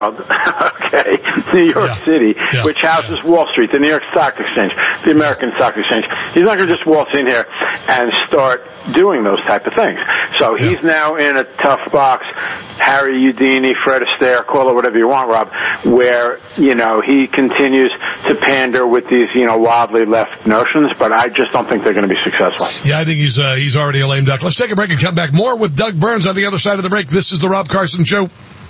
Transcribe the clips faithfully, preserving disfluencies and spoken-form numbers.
Okay, New York yeah. City, yeah. which houses yeah. Wall Street, the New York Stock Exchange, the American Stock Exchange. He's not going to just waltz in here and start doing those type of things. So yeah. he's now in a tough box. Harry Houdini, Fred Astaire, call it whatever you want, Rob, where, you know, he continues to pander with these, you know, wildly left notions, but I just don't think they're going to be successful. Yeah, I think he's uh, he's already a lame duck. Let's take a break and come back more with Doug Burns on the other side of the break. This is the Rob Carson Show.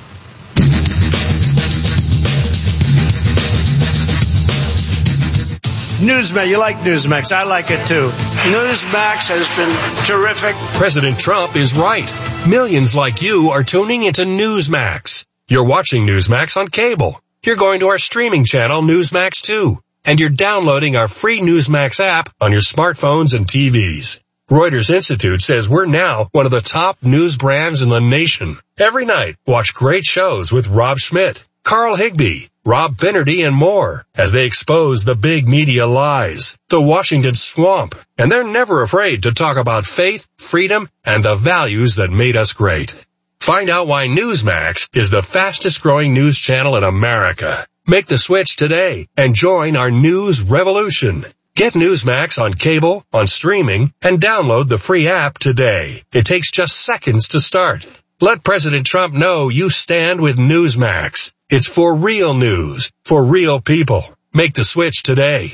Newsmax, you like Newsmax. I like it too. Newsmax has been terrific. President Trump is right. Millions like you are tuning into Newsmax. You're watching Newsmax on cable. You're going to our streaming channel, Newsmax two. And you're downloading our free Newsmax app on your smartphones and T Vs. Reuters Institute says we're now one of the top news brands in the nation. Every night, watch great shows with Rob Schmidt, Carl Higbie, Rob Finnerty, and more as they expose the big media lies, the Washington swamp, and they're never afraid to talk about faith, freedom, and the values that made us great. Find out why Newsmax is the fastest growing news channel in America. Make the switch today and join our news revolution. Get Newsmax on cable, on streaming, and download the free app today. It takes just seconds to start. Let President Trump know you stand with Newsmax. It's for real news, for real people. Make the switch today.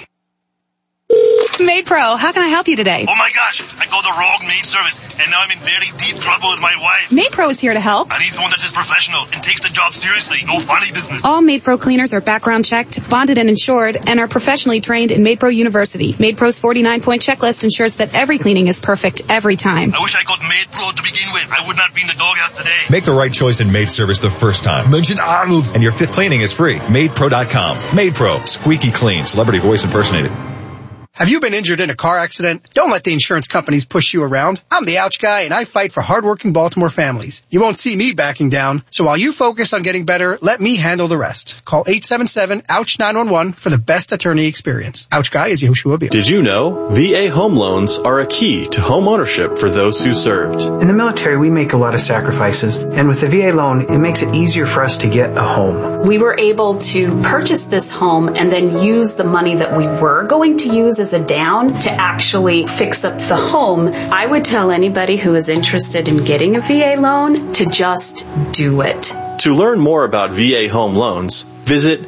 Maid Pro, how can I help you today? Oh my gosh, I called the wrong maid service, and now I'm in very deep trouble with my wife. Maid Pro is here to help. I need someone that's just professional and takes the job seriously. No funny business. All Maid Pro cleaners are background checked, bonded and insured, and are professionally trained in Maid Pro University. Maid Pro's forty-nine point checklist ensures that every cleaning is perfect every time. I wish I got Maid Pro to begin with. I would not be in the doghouse today. Make the right choice in maid service the first time. Mention Arnold, and your fifth cleaning is free. maid pro dot com. Maid Pro, squeaky clean, celebrity voice impersonated. Have you been injured in a car accident? Don't let the insurance companies push you around. I'm the Ouch Guy, and I fight for hardworking Baltimore families. You won't see me backing down, so while you focus on getting better, let me handle the rest. Call eight seven seven, ouch nine one one for the best attorney experience. Ouch Guy is Yehoshua Beal. Did you know V A home loans are a key to home ownership for those who served? In the military, we make a lot of sacrifices, and with the V A loan, it makes it easier for us to get a home. We were able to purchase this home and then use the money that we were going to use as a down to actually fix up the home. I would tell anybody who is interested in getting a V A loan to just do it. To learn more about V A home loans, visit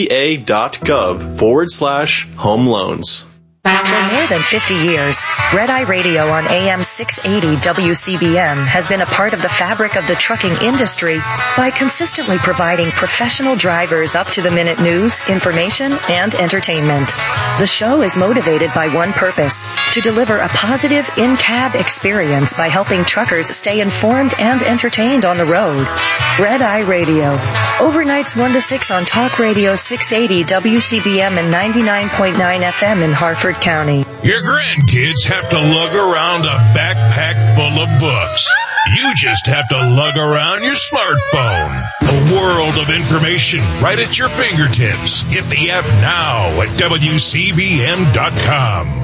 va.gov forward slash home loans. For more than fifty years, Red Eye Radio on A M six eighty W C B M has been a part of the fabric of the trucking industry by consistently providing professional drivers up-to-the-minute news, information, and entertainment. The show is motivated by one purpose, to deliver a positive in-cab experience by helping truckers stay informed and entertained on the road. Red Eye Radio, overnights one to six on Talk Radio six eighty W C B M and ninety-nine point nine F M in Harford County. Your grandkids have to lug around a backpack full of books. You just have to lug around your smartphone. A world of information right at your fingertips. Get the app now at W C B M dot com.